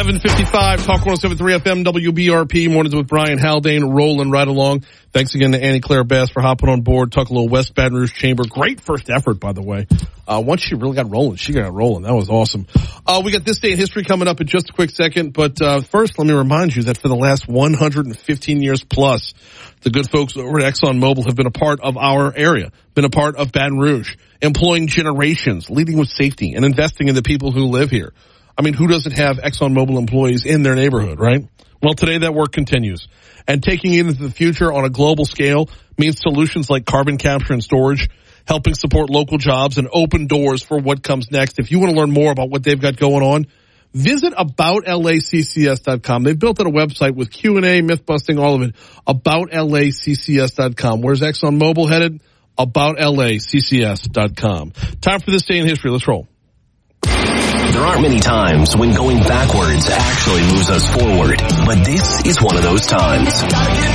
7:55, Talk 107.3 FM, WBRP, Mornings with Brian Haldane, rolling right along. Thanks again to Annie Claire Bass for hopping on board. Talk a little West Baton Rouge Chamber. Great first effort, by the way. Once she really got rolling, she got rolling. That was awesome. We got This Day in History coming up in just a quick second. But first, let me remind you that for the last 115 years plus, the good folks over at ExxonMobil have been a part of our area, been a part of Baton Rouge, employing generations, leading with safety, and investing in the people who live here. I mean, who doesn't have ExxonMobil employees in their neighborhood, right? Well, today that work continues. And taking it into the future on a global scale means solutions like carbon capture and storage, helping support local jobs and open doors for what comes next. If you want to learn more about what they've got going on, visit aboutlaccs.com. They've built out a website with Q&A, myth-busting, all of it, aboutlaccs.com. Where's ExxonMobil headed? Aboutlaccs.com. Time for This Day in History. Let's roll. There aren't many times when going backwards actually moves us forward, but this is one of those times. This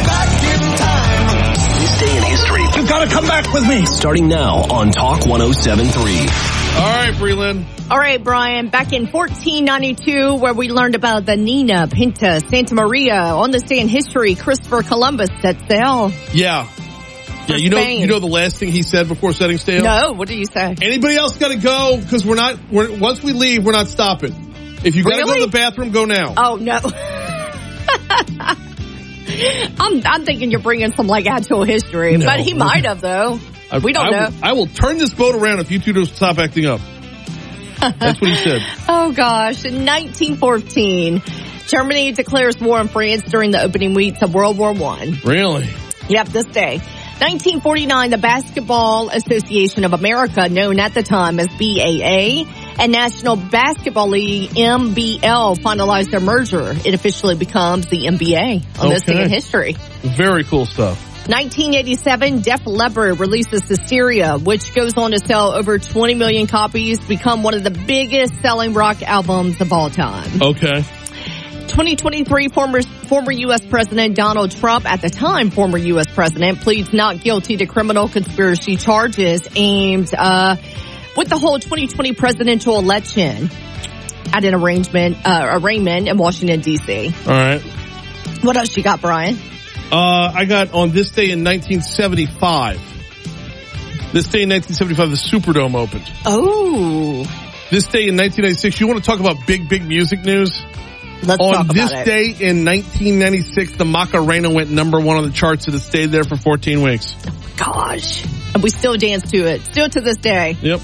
Day in History. You've got to come back with me. Starting now on Talk 107.3. All right, Breland. All right, Brian. Back in 1492, where we learned about the Nina, Pinta, Santa Maria. On This Day in History, Christopher Columbus set sail. Yeah, you know the last thing he said before setting sail? No, what did you say? Anybody else got to go? Because once we leave, we're not stopping. If you got to go to the bathroom, go now. Oh, no. I'm thinking you're bringing some, actual history. No. But he might have, though. We don't know. I will turn this boat around if you two don't stop acting up. That's what he said. Oh, gosh. In 1914, Germany declares war on France during the opening weeks of World War I. Really? Yep, this day. 1949, the Basketball Association of America, known at the time as BAA, and National Basketball League, MBL, finalized their merger. It officially becomes the NBA on This Day in History. Very cool stuff. 1987, Def Leppard releases Hysteria, which goes on to sell over 20 million copies, become one of the biggest selling rock albums of all time. Okay. 2023, former U.S. President Donald Trump, at the time former U.S. President, pleads not guilty to criminal conspiracy charges aimed with the whole 2020 presidential election at an arraignment in Washington, D.C. All right. What else you got, Brian? I got on this day in 1975. This day in 1975, the Superdome opened. Oh. This day in 1996, you want to talk about big music news? Let's talk about it. On this day in 1996, the Macarena went #1 on the charts, and it stayed there for 14 weeks. Oh, my gosh. And we still dance to it. Still to this day. Yep.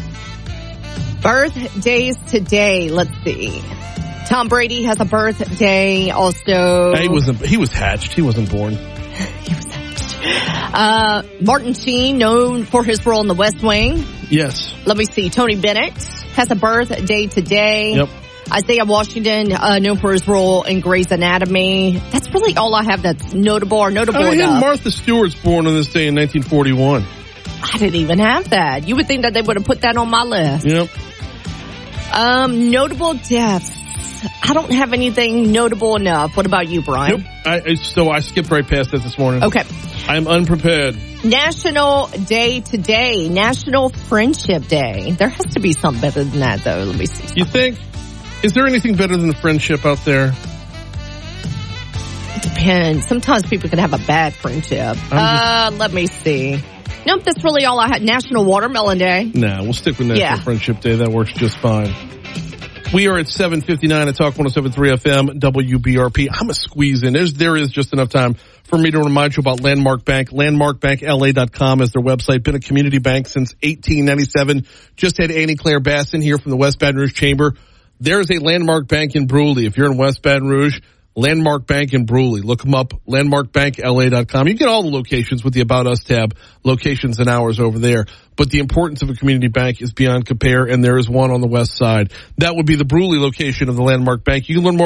Birthdays today. Let's see. Tom Brady has a birthday also. He was hatched. He wasn't born. He was hatched. Martin Sheen, known for his role in The West Wing. Yes. Let me see. Tony Bennett has a birthday today. Yep. Isaiah Washington, known for his role in Grey's Anatomy. That's really all I have that's notable or notable enough. Martha Stewart's born on this day in 1941. I didn't even have that. You would think that they would have put that on my list. Yep. Notable deaths. I don't have anything notable enough. What about you, Brian? Nope. I skipped right past that this morning. Okay. I'm unprepared. National Day today. National Friendship Day. There has to be something better than that, though. Let me see. You think? Is there anything better than friendship out there? It depends. Sometimes people can have a bad friendship. Let me see. Nope, that's really all I had. National Watermelon Day. Nah, we'll stick with National Friendship Day. That works just fine. We are at 7:59 at Talk 107.3 FM, WBRP. I'm going to squeeze in. There is just enough time for me to remind you about Landmark Bank. LandmarkBankLA.com is their website. Been a community bank since 1897. Just had Annie Claire Bass in here from the West Baton Rouge Chamber. There's a Landmark Bank in Brewley. If you're in West Baton Rouge, Landmark Bank in Brewley. Look them up, landmarkbankla.com. You get all the locations with the About Us tab, locations and hours over there. But the importance of a community bank is beyond compare, and there is one on the west side. That would be the Brewley location of the Landmark Bank. You can learn more